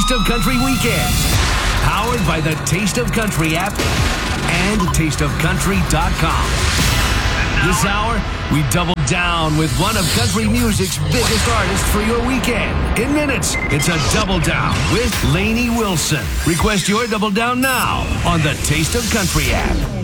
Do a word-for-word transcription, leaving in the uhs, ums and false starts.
Taste of Country Weekends. Powered by the Taste of Country app and taste of country dot com. This hour, we double down with one of country music's biggest artists for your weekend. In minutes, it's a Double Down with Lainey Wilson. Request your Double Down now on the Taste of Country app.